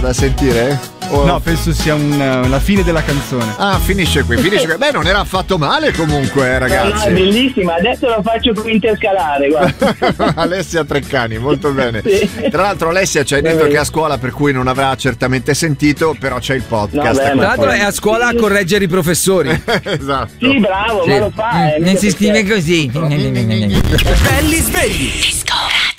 da sentire? No, penso sia la fine della canzone. Ah, finisce qui. Beh, non era affatto male comunque, ragazzi. No, è bellissima, adesso lo faccio con interscalare, guarda. Alessia Treccani, molto bene. Sì. Tra l'altro Alessia ci hai detto che è a scuola, per cui non avrà certamente sentito, però c'è il podcast. No, Tra l'altro è a scuola a correggere i professori. Esatto. Sì, bravo, ma lo fa. Non si scrive così. Belli svegli.